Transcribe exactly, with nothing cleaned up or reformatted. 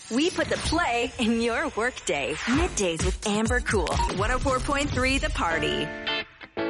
We put the play in your workday. Middays with Amber Cool. one oh four point three The Party.